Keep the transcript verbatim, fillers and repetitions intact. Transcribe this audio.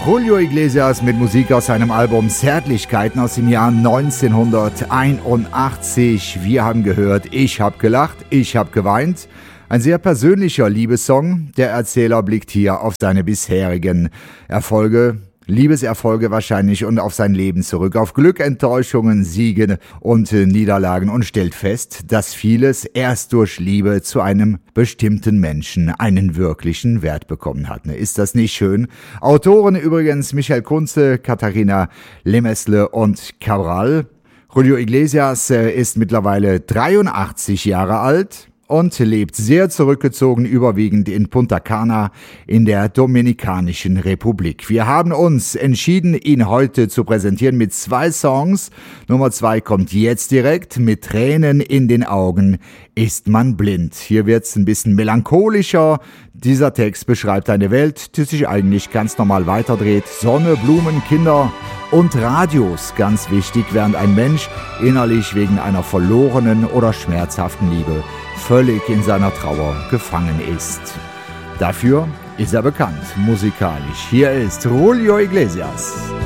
Julio Iglesias mit Musik aus seinem Album Zärtlichkeiten aus dem Jahr neunzehnhunderteinundachtzig. Wir haben gehört, ich hab gelacht, ich hab geweint. Ein sehr persönlicher Liebessong. Der Erzähler blickt hier auf seine bisherigen Erfolge, Liebeserfolge wahrscheinlich und auf sein Leben zurück, auf Glück, Enttäuschungen, Siege und Niederlagen und stellt fest, dass vieles erst durch Liebe zu einem bestimmten Menschen einen wirklichen Wert bekommen hat. Ist das nicht schön? Autoren übrigens Michael Kunze, Katharina Lemesle und Cabral. Julio Iglesias ist mittlerweile dreiundachtzig Jahre alt und lebt sehr zurückgezogen, überwiegend in Punta Cana in der Dominikanischen Republik. Wir haben uns entschieden, ihn heute zu präsentieren mit zwei Songs. Nummer zwei kommt jetzt direkt. Mit Tränen in den Augen ist man blind. Hier wird's ein bisschen melancholischer. Dieser Text beschreibt eine Welt, die sich eigentlich ganz normal weiterdreht. Sonne, Blumen, Kinder und Radios, ganz wichtig, während ein Mensch innerlich wegen einer verlorenen oder schmerzhaften Liebe völlig in seiner Trauer gefangen ist. Dafür ist er bekannt, musikalisch. Hier ist Julio Iglesias.